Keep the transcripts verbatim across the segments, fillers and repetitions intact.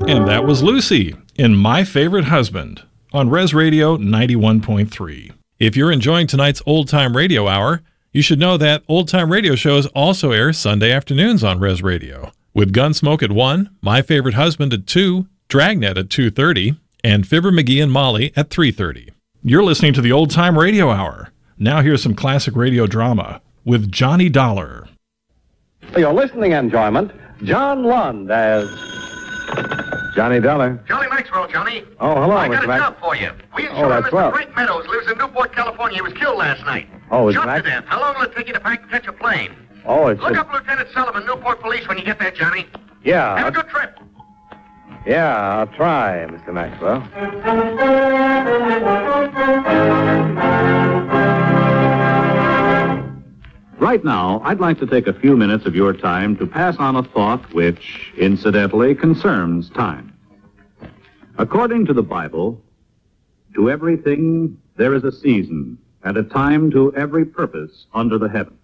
And that was Lucy in My Favorite Husband on Res Radio ninety-one point three. If you're enjoying tonight's Old Time Radio Hour, you should know that Old Time Radio shows also air Sunday afternoons on Res Radio, with Gunsmoke at one, My Favorite Husband at two, Dragnet at two thirty, and Fibber McGee and Molly at three thirty. You're listening to the Old Time Radio Hour. Now here's some classic radio drama with Johnny Dollar. For your listening enjoyment, John Lund as Johnny Dollar. Johnny Maxwell, Johnny. Oh, hello, I got Mister a Max. job for you. We Oh, insured that's Mister swell. Frank Meadows, lives in Newport, California. He was killed last night. Oh, is Shot Max? to death. How long will it take you to pack, catch a plane? Oh, it's Look a- up Lieutenant Sullivan, Newport Police, when you get there, Johnny. Yeah. Have a I'll- good trip. Yeah, I'll try, Mister Maxwell. Right now, I'd like to take a few minutes of your time to pass on a thought which, incidentally, concerns time. According to the Bible, to everything there is a season and a time to every purpose under the heaven.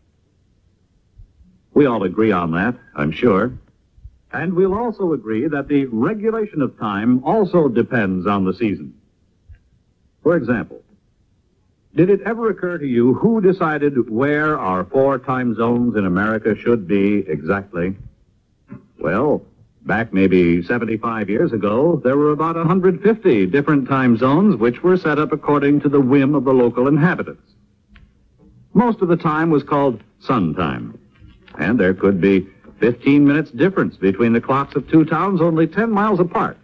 We all agree on that, I'm sure. And we'll also agree that the regulation of time also depends on the season. For example, did it ever occur to you who decided where our four time zones in America should be exactly? Well, back maybe seventy-five years ago, there were about one hundred fifty different time zones which were set up according to the whim of the local inhabitants. Most of the time was called sun time, and there could be fifteen minutes difference between the clocks of two towns only ten miles apart.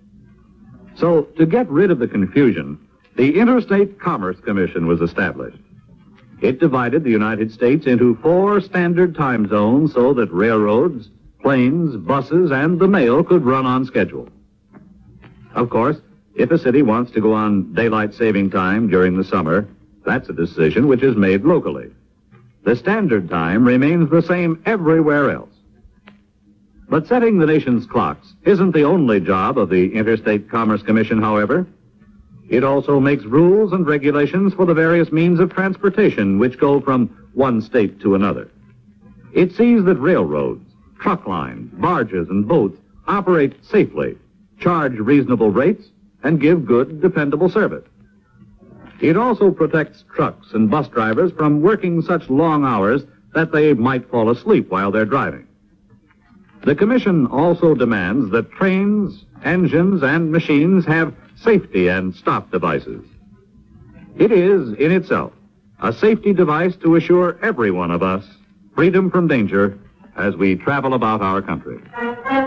So, to get rid of the confusion, the Interstate Commerce Commission was established. It divided the United States into four standard time zones so that railroads, planes, buses, and the mail could run on schedule. Of course, if a city wants to go on daylight saving time during the summer, that's a decision which is made locally. The standard time remains the same everywhere else. But setting the nation's clocks isn't the only job of the Interstate Commerce Commission, however. It also makes rules and regulations for the various means of transportation which go from one state to another. It sees that railroads, truck lines, barges, and boats operate safely, charge reasonable rates, and give good, dependable service. It also protects trucks and bus drivers from working such long hours that they might fall asleep while they're driving. The Commission also demands that trains, engines, and machines have safety and stop devices. It is, in itself, a safety device to assure every one of us freedom from danger as we travel about our country.